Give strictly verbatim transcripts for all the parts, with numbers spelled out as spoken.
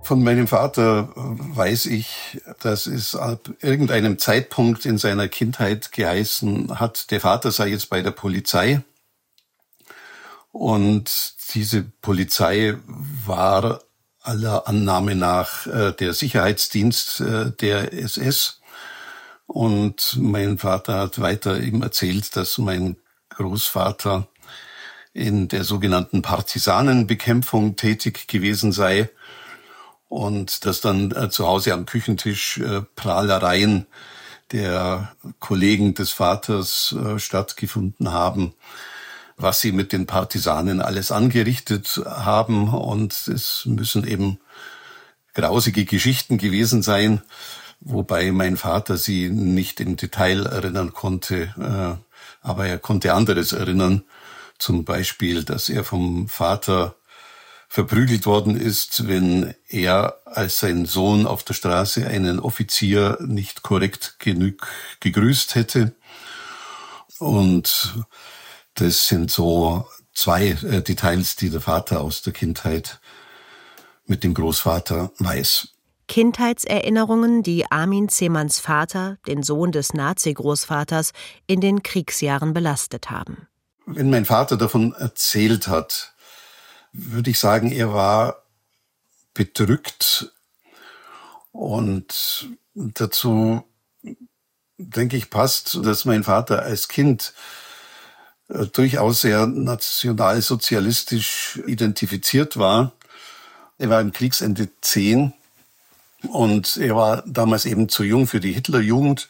Von meinem Vater weiß ich, dass es ab irgendeinem Zeitpunkt in seiner Kindheit geheißen hat, der Vater sei jetzt bei der Polizei. Und diese Polizei war aller Annahme nach äh, der Sicherheitsdienst äh, der S S. Und mein Vater hat weiter ihm erzählt, dass mein Großvater in der sogenannten Partisanenbekämpfung tätig gewesen sei und dass dann äh, zu Hause am Küchentisch äh, Prahlereien der Kollegen des Vaters äh, stattgefunden haben, was sie mit den Partisanen alles angerichtet haben. Und es müssen eben grausige Geschichten gewesen sein, wobei mein Vater sie nicht im Detail erinnern konnte, äh, aber er konnte anderes erinnern. Zum Beispiel, dass er vom Vater verprügelt worden ist, wenn er als sein Sohn auf der Straße einen Offizier nicht korrekt genug gegrüßt hätte. Und das sind so zwei äh, Details, die der Vater aus der Kindheit mit dem Großvater weiß. Kindheitserinnerungen, die Armin Zemanns Vater, den Sohn des Nazi-Großvaters, in den Kriegsjahren belastet haben. Wenn mein Vater davon erzählt hat, würde ich sagen, er war bedrückt. Und dazu, denke ich, passt, dass mein Vater als Kind äh, durchaus sehr nationalsozialistisch identifiziert war. Er war im Kriegsende zehn und er war damals eben zu jung für die Hitlerjugend.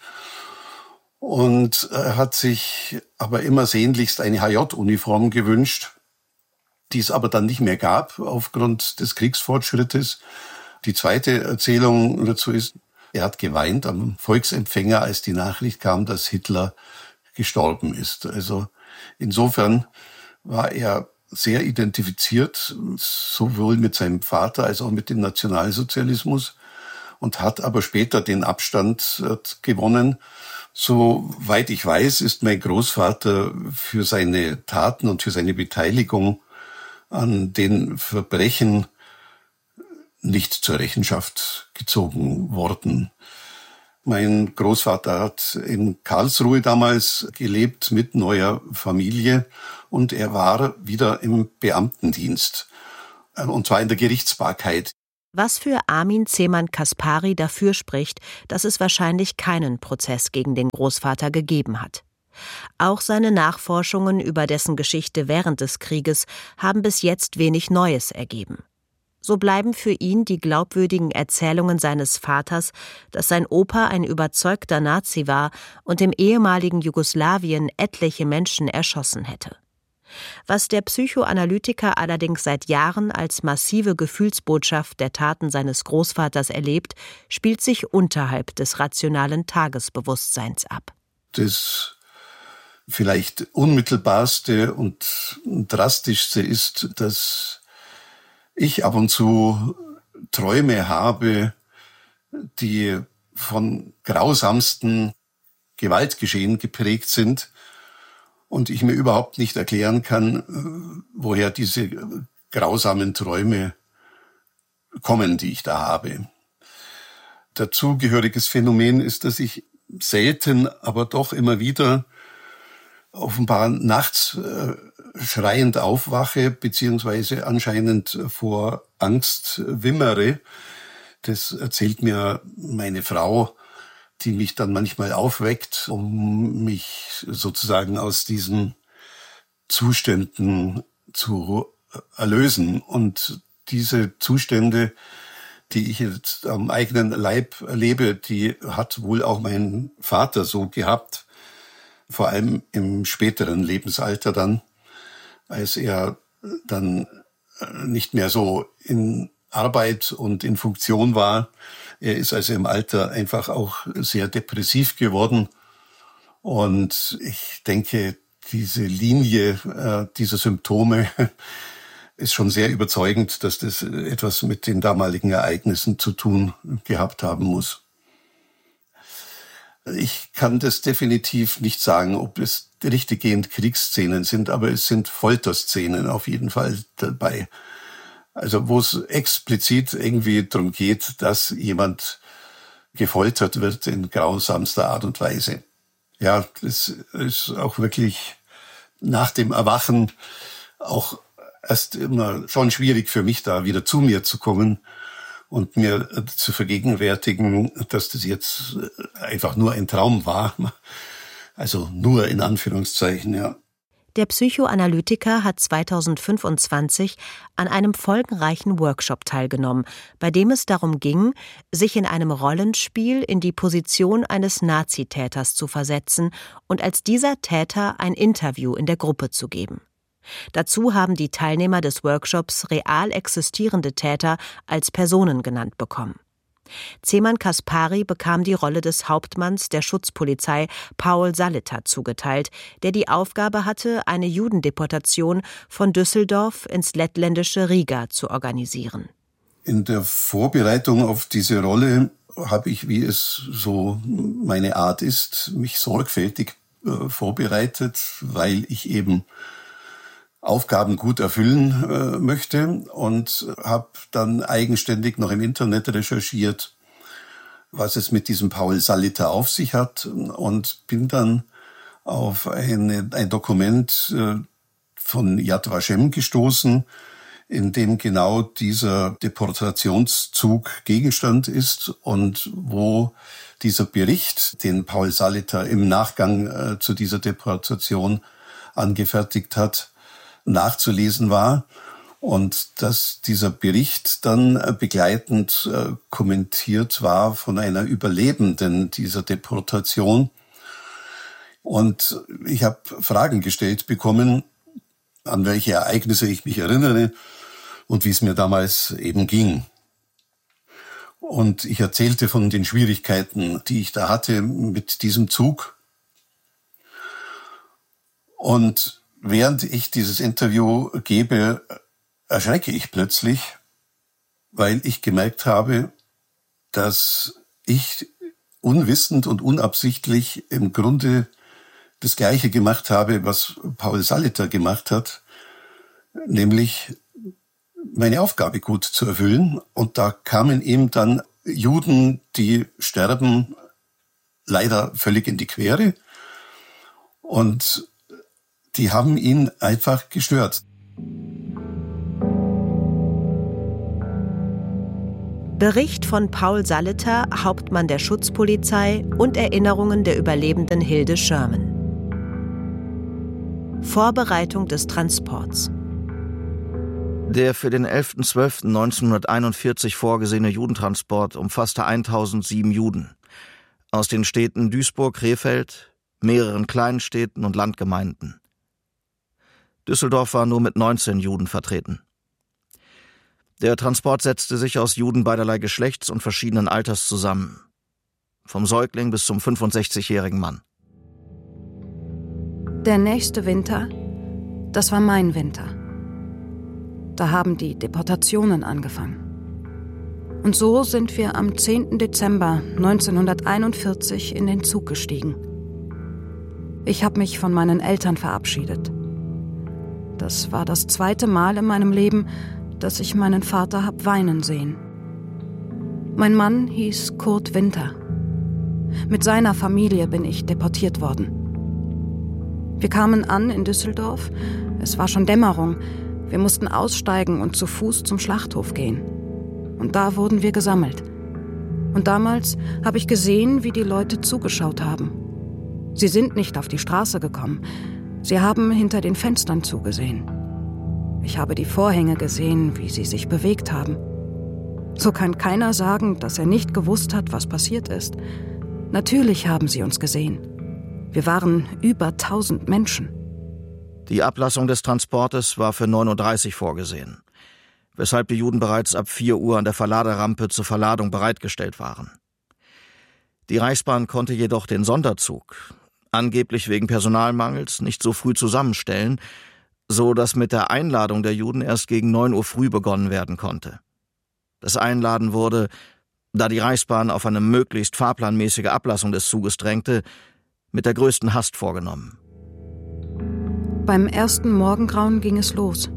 Und er hat sich aber immer sehnlichst eine H J-Uniform gewünscht, die es aber dann nicht mehr gab aufgrund des Kriegsfortschrittes. Die zweite Erzählung dazu ist, er hat geweint am Volksempfänger, als die Nachricht kam, dass Hitler gestorben ist. Also insofern war er sehr identifiziert, sowohl mit seinem Vater als auch mit dem Nationalsozialismus, und hat aber später den Abstand gewonnen. Soweit ich weiß, ist mein Großvater für seine Taten und für seine Beteiligung an den Verbrechen nicht zur Rechenschaft gezogen worden. Mein Großvater hat in Karlsruhe damals gelebt mit neuer Familie und er war wieder im Beamtendienst, und zwar in der Gerichtsbarkeit. Was für Armin Zemann-Kaspari dafür spricht, dass es wahrscheinlich keinen Prozess gegen den Großvater gegeben hat. Auch seine Nachforschungen über dessen Geschichte während des Krieges haben bis jetzt wenig Neues ergeben. So bleiben für ihn die glaubwürdigen Erzählungen seines Vaters, dass sein Opa ein überzeugter Nazi war und im ehemaligen Jugoslawien etliche Menschen erschossen hätte. Was der Psychoanalytiker allerdings seit Jahren als massive Gefühlsbotschaft der Taten seines Großvaters erlebt, spielt sich unterhalb des rationalen Tagesbewusstseins ab. Das vielleicht unmittelbarste und drastischste ist, dass ich ab und zu Träume habe, die von grausamsten Gewaltgeschehen geprägt sind und ich mir überhaupt nicht erklären kann, woher diese grausamen Träume kommen, die ich da habe. Dazugehöriges Phänomen ist, dass ich selten, aber doch immer wieder offenbar nachts äh, schreiend aufwache, beziehungsweise anscheinend vor Angst wimmere. Das erzählt mir meine Frau, die mich dann manchmal aufweckt, um mich sozusagen aus diesen Zuständen zu erlösen. Und diese Zustände, die ich jetzt am eigenen Leib erlebe, die hat wohl auch mein Vater so gehabt, vor allem im späteren Lebensalter dann, als er dann nicht mehr so in Arbeit und in Funktion war. Er ist also im Alter einfach auch sehr depressiv geworden. Und ich denke, diese Linie äh, dieser Symptome ist schon sehr überzeugend, dass das etwas mit den damaligen Ereignissen zu tun gehabt haben muss. Ich kann das definitiv nicht sagen, ob es richtiggehend Kriegsszenen sind, aber es sind Folterszenen auf jeden Fall dabei. Also wo es explizit irgendwie darum geht, dass jemand gefoltert wird in grausamster Art und Weise. Ja, das ist auch wirklich nach dem Erwachen auch erst immer schon schwierig für mich, da wieder zu mir zu kommen und mir zu vergegenwärtigen, dass das jetzt einfach nur ein Traum war. Also nur in Anführungszeichen, ja. Der Psychoanalytiker hat zweitausendfünfundzwanzig an einem folgenreichen Workshop teilgenommen, bei dem es darum ging, sich in einem Rollenspiel in die Position eines Nazitäters zu versetzen und als dieser Täter ein Interview in der Gruppe zu geben. Dazu haben die Teilnehmer des Workshops real existierende Täter als Personen genannt bekommen. Zeman Kaspari bekam die Rolle des Hauptmanns der Schutzpolizei Paul Saleter zugeteilt, der die Aufgabe hatte, eine Judendeportation von Düsseldorf ins lettländische Riga zu organisieren. In der Vorbereitung auf diese Rolle habe ich, wie es so meine Art ist, mich sorgfältig äh, vorbereitet, weil ich eben Aufgaben gut erfüllen äh, möchte und habe dann eigenständig noch im Internet recherchiert, was es mit diesem Paul Saleter auf sich hat und bin dann auf eine, ein Dokument äh, von Yad Vashem gestoßen, in dem genau dieser Deportationszug Gegenstand ist und wo dieser Bericht, den Paul Saleter im Nachgang äh, zu dieser Deportation angefertigt hat, nachzulesen war und dass dieser Bericht dann begleitend äh, kommentiert war von einer Überlebenden dieser Deportation. Und ich habe Fragen gestellt bekommen, an welche Ereignisse ich mich erinnere und wie es mir damals eben ging. Und ich erzählte von den Schwierigkeiten, die ich da hatte mit diesem Zug. Und während ich dieses Interview gebe, erschrecke ich plötzlich, weil ich gemerkt habe, dass ich unwissend und unabsichtlich im Grunde das Gleiche gemacht habe, was Paul Saleter gemacht hat, nämlich meine Aufgabe gut zu erfüllen. Und da kamen ihm dann Juden, die sterben, leider völlig in die Quere. Und die haben ihn einfach gestört. Bericht von Paul Saleter, Hauptmann der Schutzpolizei, und Erinnerungen der Überlebenden Hilde Sherman. Vorbereitung des Transports. Der für den elften zwölften neunzehnhunderteinundvierzig vorgesehene Judentransport umfasste eintausendsieben Juden aus den Städten Duisburg, Krefeld, mehreren Kleinstädten und Landgemeinden. Düsseldorf war nur mit neunzehn Juden vertreten. Der Transport setzte sich aus Juden beiderlei Geschlechts und verschiedenen Alters zusammen. Vom Säugling bis zum fünfundsechzigjährigen Mann. Der nächste Winter, das war mein Winter. Da haben die Deportationen angefangen. Und so sind wir am zehnten Dezember neunzehnhunderteinundvierzig in den Zug gestiegen. Ich habe mich von meinen Eltern verabschiedet. Das war das zweite Mal in meinem Leben, dass ich meinen Vater hab weinen sehen. Mein Mann hieß Kurt Winter. Mit seiner Familie bin ich deportiert worden. Wir kamen an in Düsseldorf. Es war schon Dämmerung. Wir mussten aussteigen und zu Fuß zum Schlachthof gehen. Und da wurden wir gesammelt. Und damals habe ich gesehen, wie die Leute zugeschaut haben. Sie sind nicht auf die Straße gekommen. Sie haben hinter den Fenstern zugesehen. Ich habe die Vorhänge gesehen, wie sie sich bewegt haben. So kann keiner sagen, dass er nicht gewusst hat, was passiert ist. Natürlich haben sie uns gesehen. Wir waren über tausend Menschen. Die Ablassung des Transportes war für neun Uhr dreißig vorgesehen, weshalb die Juden bereits ab vier Uhr an der Verladerampe zur Verladung bereitgestellt waren. Die Reichsbahn konnte jedoch den Sonderzug, angeblich wegen Personalmangels, nicht so früh zusammenstellen, so dass mit der Einladung der Juden erst gegen neun Uhr früh begonnen werden konnte. Das Einladen wurde, da die Reichsbahn auf eine möglichst fahrplanmäßige Ablassung des Zuges drängte, mit der größten Hast vorgenommen. Beim ersten Morgengrauen ging es los.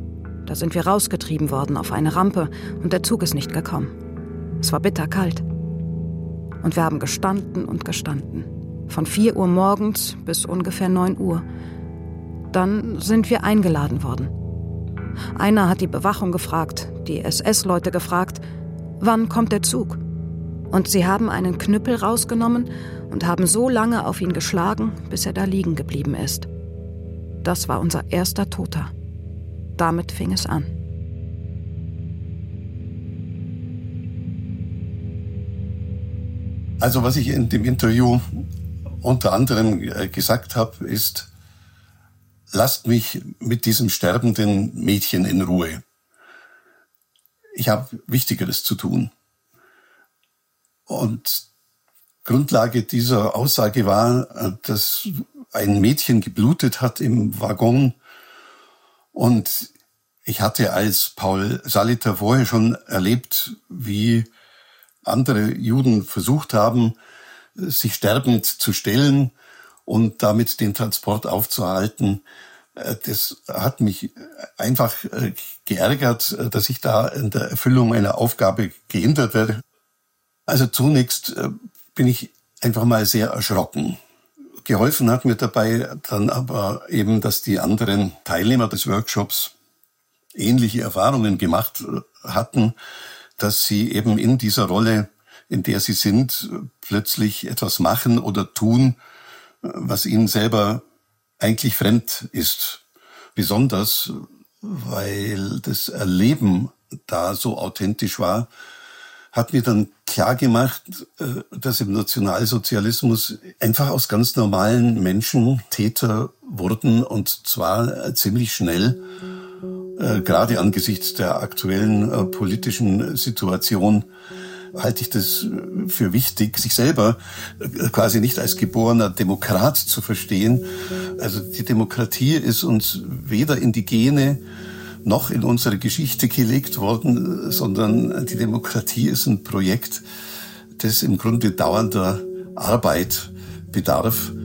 Da sind wir rausgetrieben worden auf eine Rampe und der Zug ist nicht gekommen. Es war bitterkalt. Und wir haben gestanden und gestanden. Von vier Uhr morgens bis ungefähr neun Uhr. Dann sind wir eingeladen worden. Einer hat die Bewachung gefragt, die S S-Leute gefragt, wann kommt der Zug? Und sie haben einen Knüppel rausgenommen und haben so lange auf ihn geschlagen, bis er da liegen geblieben ist. Das war unser erster Toter. Damit fing es an. Also was ich in dem Interview unter anderem gesagt habe, ist, lasst mich mit diesem sterbenden Mädchen in Ruhe. Ich habe Wichtigeres zu tun. Und Grundlage dieser Aussage war, dass ein Mädchen geblutet hat im Waggon. Und ich hatte als Paul Saliter vorher schon erlebt, wie andere Juden versucht haben, sich sterbend zu stellen und damit den Transport aufzuhalten. Das hat mich einfach geärgert, dass ich da in der Erfüllung meiner Aufgabe gehindert werde. Also zunächst bin ich einfach mal sehr erschrocken. Geholfen hat mir dabei dann aber eben, dass die anderen Teilnehmer des Workshops ähnliche Erfahrungen gemacht hatten, dass sie eben in dieser Rolle, in der sie sind, plötzlich etwas machen oder tun, was ihnen selber eigentlich fremd ist. Besonders, weil das Erleben da so authentisch war, hat mir dann klar gemacht, dass im Nationalsozialismus einfach aus ganz normalen Menschen Täter wurden, und zwar ziemlich schnell, gerade angesichts der aktuellen politischen Situation. Halte ich das für wichtig, sich selber quasi nicht als geborener Demokrat zu verstehen. Also die Demokratie ist uns weder in die Gene noch in unsere Geschichte gelegt worden, sondern die Demokratie ist ein Projekt, das im Grunde dauernder Arbeit bedarf.